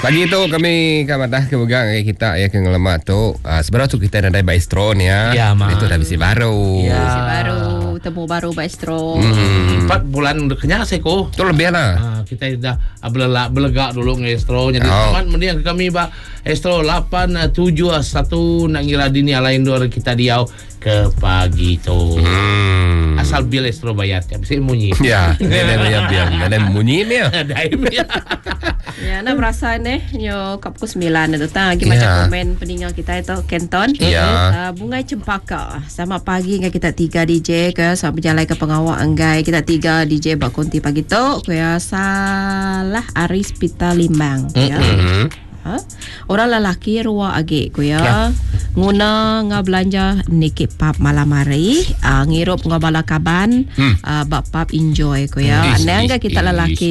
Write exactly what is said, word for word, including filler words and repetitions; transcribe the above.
Pagi tu kami kan matah ke pegang eh, kita ya ke ngelemak tu. Uh, sebenarnya tu kita ada Baistro ni ya. Ya, Ma. Itu dah bisi baru. Ya. Bisi baru, temu baru Baistro. Hmm. Empat bulan udah kenyang saya ko. Tu lebih lah. Ah, kita dah belegak belegak dulu ngestro jadi Oh. teman mending kami ba estro lapan tujuh satu nak ngira dini lain dua kita diau ke pagi tu. Hmm. Asal bil estro bayar kan bisa munyi. Ya, nenek bayar biar nenek munyi ni ya. Daim ya. Ya, nak merasa ni yo kap pukul sembilan itu tang lagi Ya. macam komen peninggal kita itu Kenton. Ya. Uh, bunga cempaka. Sama pagi dengan kita tiga D J ke sampai jalan ke pengawal anggai kita tiga D J bak konti pagi tu kuya salah Aris Pita Limbang ya. Hmm. Ha? Orang lelaki ruang agi ku ya. Ya. Nguna nga belanja nikit pap malam hari, uh, ngirup nga balakaban, Hmm. uh, bak pap enjoy ku ya. Hmm. Anang kita lelaki